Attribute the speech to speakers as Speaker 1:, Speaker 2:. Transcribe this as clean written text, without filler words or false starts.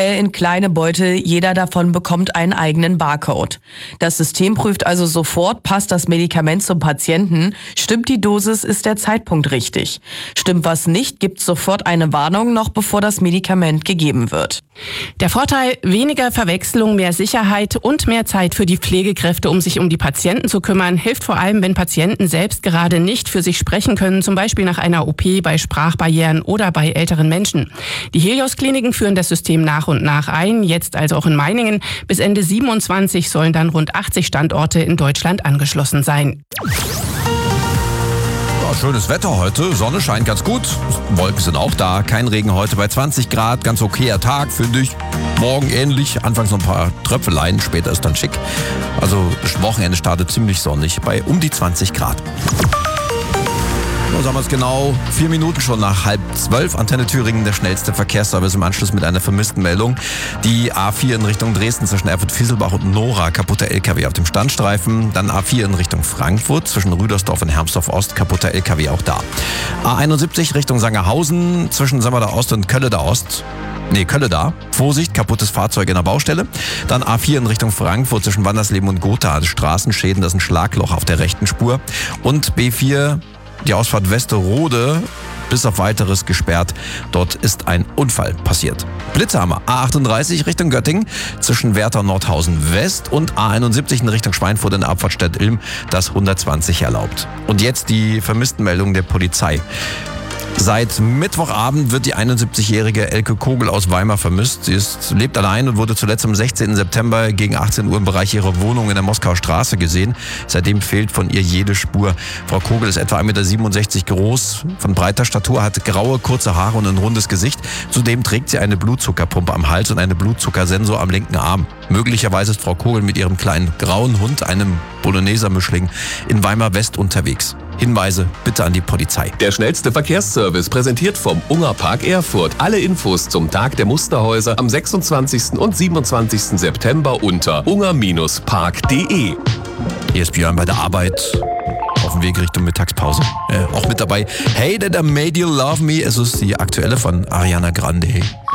Speaker 1: individuell in kleine Beutel. Jeder davon bekommt einen eigenen Barcode. Das System prüft also sofort, passt das Medikament zum Patienten, stimmt die Dosis, ist der Zeitpunkt richtig. Stimmt was nicht, gibt sofort eine Warnung, noch bevor das Medikament gegeben wird.
Speaker 2: Der Vorteil: weniger Verwechslung, mehr Sicherheit und mehr Zeit für die Pflegekräfte, um sich um die Patienten zu kümmern, hilft vor allem, wenn Patienten selbst gerade nicht für sich sprechen können, zum Beispiel nach einer OP, bei Sprachbarrieren oder bei älteren Menschen. Die Helios-Kliniken führen das System nach und nach ein, jetzt also auch in Meiningen. Bis Ende 27 sollen dann rund 80 Standorte in Deutschland angeschlossen sein.
Speaker 3: Schönes Wetter heute, Sonne scheint ganz gut, Wolken sind auch da, kein Regen heute bei 20 Grad, ganz okayer Tag, finde ich. Morgen ähnlich, anfangs noch ein paar Tröpfeleien, später ist dann schick. Also das Wochenende startet ziemlich sonnig bei um die 20 Grad. So haben wir es genau 4 Minuten schon nach 11:30. Antenne Thüringen, der schnellste Verkehrsservice im Anschluss mit einer vermissten Meldung. Die A4 in Richtung Dresden zwischen Erfurt-Fieselbach und Nora, kaputter LKW auf dem Standstreifen. Dann A4 in Richtung Frankfurt zwischen Rüdersdorf und Hermsdorf-Ost, kaputter LKW auch da. A71 Richtung Sangerhausen zwischen Sammerda Ost und Kölle da. Vorsicht, kaputtes Fahrzeug in der Baustelle. Dann A4 in Richtung Frankfurt zwischen Wandersleben und Gotha. Straßenschäden, das ist ein Schlagloch auf der rechten Spur. Und B4, die Ausfahrt Westerode, bis auf weiteres gesperrt. Dort ist ein Unfall passiert. Blitzhammer, A38 Richtung Göttingen zwischen Werther und Nordhausen West und A71 in Richtung Schweinfurt in der Abfahrt Stadt-Ilm, das 120 erlaubt. Und jetzt die Vermisstenmeldung der Polizei. Seit Mittwochabend wird die 71-jährige Elke Kogel aus Weimar vermisst. Sie lebt allein und wurde zuletzt am 16. September gegen 18 Uhr im Bereich ihrer Wohnung in der Moskauer Straße gesehen. Seitdem fehlt von ihr jede Spur. Frau Kogel ist etwa 1,67 Meter groß, von breiter Statur, hat graue, kurze Haare und ein rundes Gesicht. Zudem trägt sie eine Blutzuckerpumpe am Hals und einen Blutzuckersensor am linken Arm. Möglicherweise ist Frau Kogel mit ihrem kleinen grauen Hund, einem Bologneser-Mischling, in Weimar West unterwegs. Hinweise bitte an die Polizei.
Speaker 4: Der schnellste Verkehrsservice, präsentiert vom Ungerpark Erfurt. Alle Infos zum Tag der Musterhäuser am 26. und 27. September unter unger-park.de.
Speaker 3: Hier ist Björn bei der Arbeit. Auf dem Weg Richtung Mittagspause. Auch mit dabei. Hey, that I made you love me. Es ist die aktuelle von Ariana Grande.